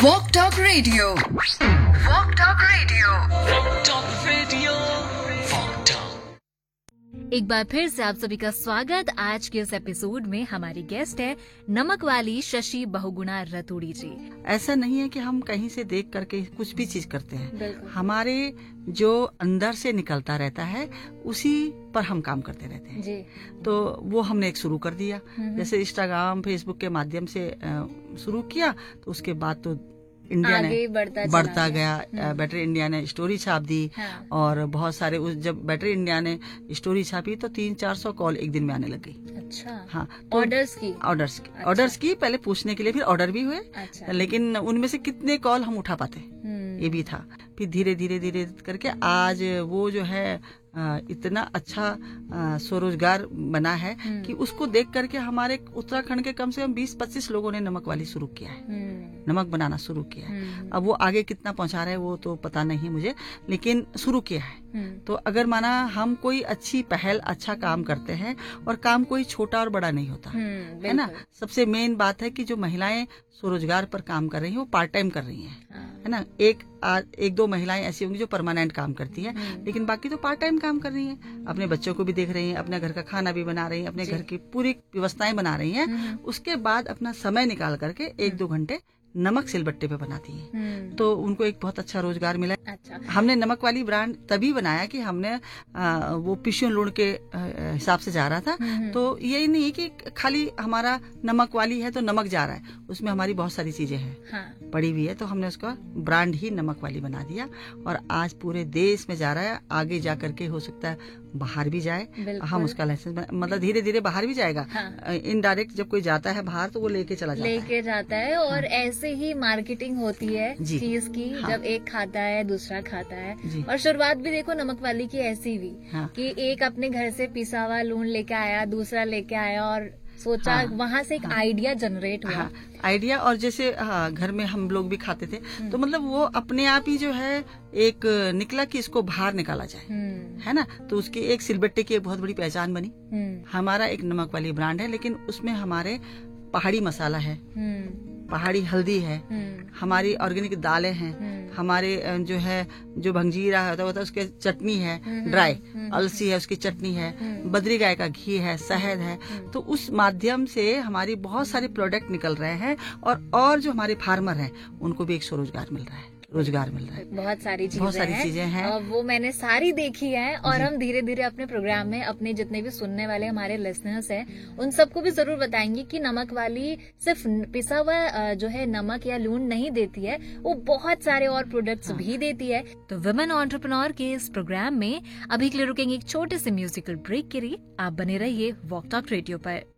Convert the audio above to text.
Walk Talk Radio. Walk Talk Radio. Walk Talk Radio. Walk Talk. एक बार फिर से आप सभी का स्वागत। आज के इस एपिसोड में हमारी गेस्ट है नमक वाली शशि बहुगुणा रतूड़ी जी। ऐसा नहीं है कि हम कहीं से देख करके कुछ भी चीज करते हैं, बिल्कुल। हमारे जो अंदर से निकलता रहता है उसी पर हम काम करते रहते हैं जी। तो वो हमने एक शुरू कर दिया, जैसे इंस्टाग्राम फेसबुक के माध्यम से शुरू किया, तो उसके बाद तो इंडिया आगे ने बढ़ता गया। बेटर इंडिया ने स्टोरी छाप दी। हाँ। और बहुत सारे जब बेटर इंडिया ने स्टोरी छापी तो 300-400 कॉल एक दिन में आने लग गई। अच्छा। हाँ, तो ऑर्डर्स की पहले पूछने के लिए, फिर ऑर्डर भी हुए। अच्छा। लेकिन उनमें से कितने कॉल हम उठा पाते, ये भी था। फिर धीरे धीरे करके आज वो जो है इतना अच्छा स्वरोजगार बना है कि उसको देख करके हमारे उत्तराखंड के कम से कम 20-25 लोगों ने नमक वाली शुरू किया है, नमक बनाना शुरू किया है। अब वो आगे कितना पहुंचा रहे हैं वो तो पता नहीं मुझे, लेकिन शुरू किया है। तो अगर माना हम कोई अच्छी पहल, अच्छा काम करते हैं, और काम कोई छोटा और बड़ा नहीं होता है ना। सबसे मेन बात है कि जो महिलाएं स्वरोजगार पर काम कर रही हैं वो पार्ट टाइम कर रही हैं, है ना। एक दो महिलाएं ऐसी होंगी जो परमानेंट काम करती हैं, लेकिन बाकी तो पार्ट टाइम काम कर रही हैं। अपने बच्चों को भी देख रही हैं, अपने घर का खाना भी बना रही हैं, अपने घर की पूरी व्यवस्थाएं बना रही हैं। उसके बाद अपना समय निकाल करके 1-2 घंटे नमक सिलबट्टे पे बनाती हैं। तो उनको एक बहुत अच्छा रोजगार मिला। अच्छा। हमने नमक वाली ब्रांड तभी बनाया कि हमने वो पिशियों लूण के हिसाब से जा रहा था। तो यही नहीं कि खाली हमारा नमक वाली है तो नमक जा रहा है, उसमें हमारी बहुत सारी चीजें हैं। हाँ। पड़ी हुई है, तो हमने उसका ब्रांड ही नमक वाली बना दिया और आज पूरे देश में जा रहा है। आगे जा करके हो सकता है बाहर भी जाए। हम उसका लाइसेंस मतलब धीरे धीरे बाहर भी जाएगा। हाँ। इनडायरेक्ट जब कोई जाता है बाहर तो वो लेके चला जाता है और ऐसे ही मार्केटिंग होती है जी। चीज की। हाँ। जब एक खाता है दूसरा खाता है जी। और शुरुआत भी देखो नमक वाली की ऐसी हुई। हाँ। कि एक अपने घर से पिसा हुआ लूण लेके आया, दूसरा लेके आया और सोचा। हाँ। वहाँ से एक आइडिया जनरेट हुआ। हाँ, आइडिया। और जैसे घर में हम लोग भी खाते थे, तो मतलब वो अपने आप ही जो है एक निकला कि इसको बाहर निकाला जाए, है ना। तो उसकी एक सिलबट्टे की एक बहुत बड़ी पहचान बनी। हमारा एक नमक वाली ब्रांड है, लेकिन उसमें हमारे पहाड़ी मसाला है, पहाड़ी हल्दी है, हमारी ऑर्गेनिक दालें हैं, हमारे जो भंजीरा होता है उसके चटनी है, ड्राई अलसी है उसकी चटनी है, बद्री गाय का घी है, शहद है। तो उस माध्यम से हमारी बहुत सारे प्रोडक्ट निकल रहे हैं और जो हमारे फार्मर हैं उनको भी एक स्वरोजगार मिल रहा है, रोजगार मिल रहा है। बहुत सारी चीजें हैं। और वो मैंने सारी देखी है। और हम धीरे धीरे अपने प्रोग्राम में अपने जितने भी सुनने वाले हमारे लिसनर्स हैं उन सबको भी जरूर बताएंगे कि नमक वाली सिर्फ पिसा हुआ जो है नमक या लूण नहीं देती है, वो बहुत सारे और प्रोडक्ट्स भी देती है। तो वुमेन एंटरप्रेन्योर के इस प्रोग्राम में अभी के लिए रुकेंगे एक छोटे से म्यूजिकल ब्रेक के लिए। आप बने रहिए वॉक टॉक रेडियो पर।